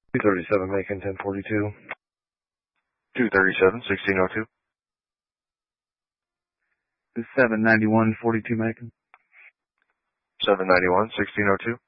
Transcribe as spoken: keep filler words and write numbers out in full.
two thirty-seven, Macon, ten forty-two. two thirty-seven, sixteen oh two. seven ninety-one, forty-two, Macon. seven ninety-one, sixteen oh two.